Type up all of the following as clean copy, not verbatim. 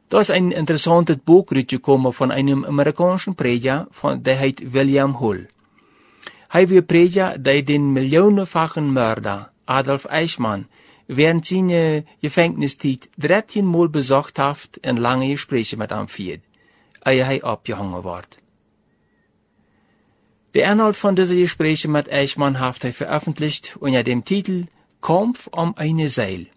Da ist ein interessantes Buch rausgekommen von einem amerikanischen Prediger, der heißt William Hull. Er war Prediger, der den millionenfachen Mörder Adolf Eichmann während seiner Gefängnistid 13 Mal besucht hat und lange Gespräche mit ihm führt, ehe er abgehangen wird. Der Inhalt von diesen Gesprächen mit Eichmann hat er veröffentlicht unter dem Titel Kampf um eine Seele.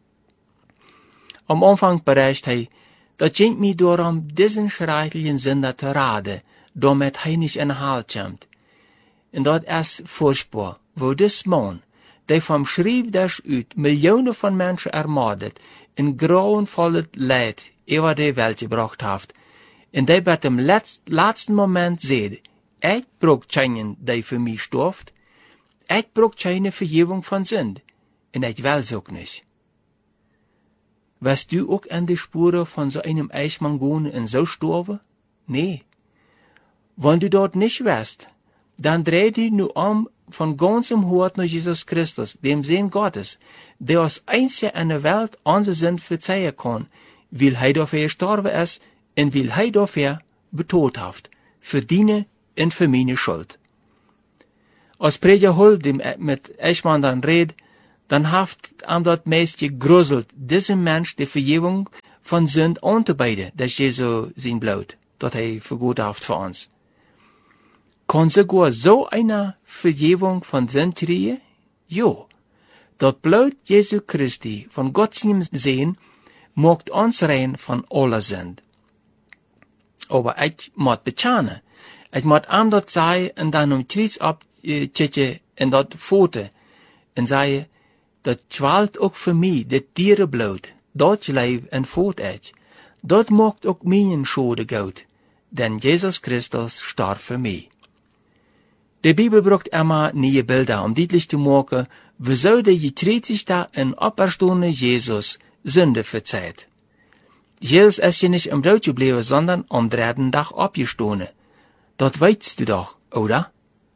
Am Anfang berichtet er, das ging mir darum, diesen schrecklichen Sünder zu raten, damit er nicht in Halt kommt. Und das ist furchtbar, wo das Mann, der vom Schriftdeutsch ut Millionen von Menschen ermordet, in grauenvolles Leid über die Welt gebracht hat, und der bei dem letzten Moment sagt, ich brauch keinen, der für mich stirbt, ich brauch keine Vergebung von Sünd, und ich will's auch nicht. Wirst du auch an die Spuren von so einem Eichmann gehen und so sterben? Nee. Wenn du dort nicht wärst, dann dreh dich nur um von ganzem Hort nach Jesus Christus, dem Sohn Gottes, der als einziger in der Welt unsere Sünden verzeihen kann, weil er dafür gestorben ist und weil er dafür betont hat, für deine und für meine Schuld. Als Prediger Hull, dem mit Eichmann dann redet, dann hat ihm dort meist gegruselt, diesem Mensch die Vergebung von Sünd anzubieten, dass Jesus sein Blut, das er vergut hat für uns. Kann sogar so eine Vergebung von Sünd kriegen? Jo. Das Blut Jesu Christi von Gott seinem Sehen macht uns rein von aller Sünd. Aber ich muss bekennen, ich muss ihm dort sagen und dann Kreuz abchecken und dort Foto und sagen, das schwalt auch für mich, das Tierenblut, das lebt und fort ich. Das macht auch meinen Schode gut, denn Jesus Christus starb für mich. Die Bibel braucht immer neue Bilder, um deutlich zu machen, wieso der gekreuzigte und auferstandene Jesus Sünde verzeiht. Jesus ist ja nicht im Tod geblieben, sondern am 3. Tag abgestanden. Das weißt du doch, oder?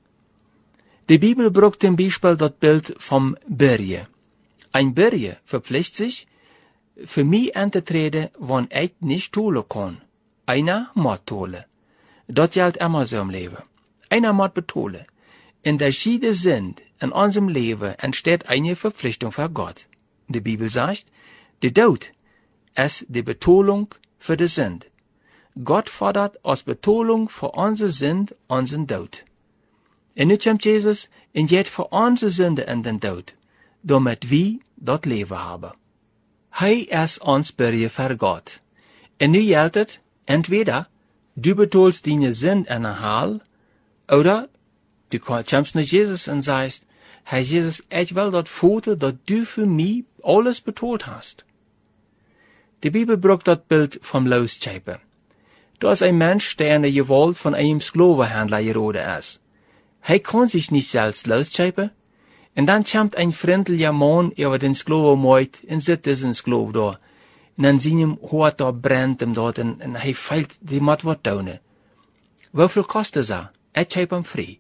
Die Bibel braucht zum Beispiel das Bild vom Bürger. Ein Bürger verpflichtet sich, für mich anzutreten, wenn ich nicht tun kann. Einer muss tun. Das gilt immer so im Leben. Einer muss betonen. In der Schiede sind in unserem Leben entsteht eine Verpflichtung für Gott. Die Bibel sagt, der Tod ist die Betonung für die Sünde. Gott fordert als Betonung für unsere Sünde unseren Tod. Und nu kommt Jesus und geht für unsere Sünde in den Tod, damit wir dort Leben haben. Er ist uns Bürger für Gott. Und nu gilt es, entweder du betonst deine Sünde in der Hall, oder du kommst nach Jesus und sagst, Herr Jesus, ich will das Foto, dass du für mich alles betont hast. Die Bibel braucht das Bild vom Losschäper. Da ist ein Mensch, der in der Gewalt von einem Sklavenhändler geraten ist. Er kann sich nicht selbst losschäpen, und dann kommt ein freundlicher Mann über den Sklavenmarkt und sitzt diesen Sklaven da. Und an seinem Hort da brennt ihm dort, und er fällt, die muss was tun. Wie viel kostet er? Ich schäpe ihm frei.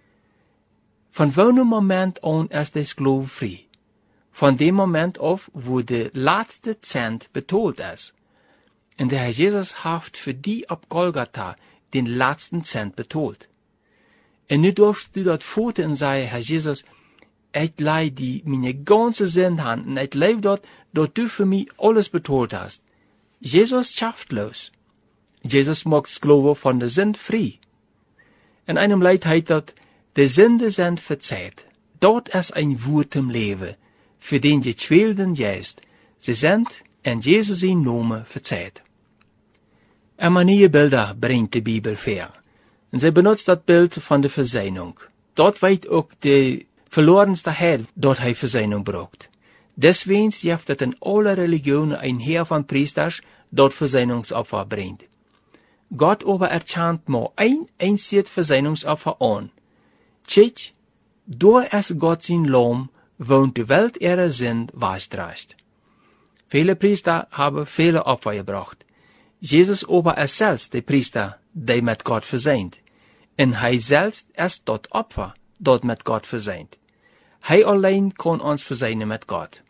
Von welchem Moment an ist der Sklave frei? Von dem Moment auf, wo der letzte Cent betont ist. Und der Herr Jesus hat für die ab Golgatha den letzten Cent betont. Und nu darfst du dort Foto und sagen, Herr Jesus, ich leih die meine ganze Sünde an, und ich lebe dort, dass du für mich alles betont hast. Jesus schafft los. Jesus macht Sklave von der Sünde frei. In einem Lied heißt das, die Sünde sind verzeiht. Dort ist ein Wort im Leben, für den gequälten Geist. Sie sind in Jesus in Namen verzeiht. Immer neue Bilder bringt die Bibel vor. Und sie benutzt das Bild von der Versöhnung. Dort weiß auch die verlorenste Herr, dort er Versöhnung braucht. Deswegen gibt es in aller Religionen ein Heer von Priesters, dort Versöhnungsopfer bringt. Gott aber erkennt nur ein einziges Versöhnungsopfer an. Tschitsch, da ist Gott sein Lamm, wohnt die Welt ihrer Sünde waschträgt. Viele Priester haben viele Opfer gebracht. Jesus aber ist selbst der Priester, der mit Gott versöhnt. Und er selbst ist dort Opfer, dort mit Gott versöhnt. Er allein kann uns versöhnen mit Gott.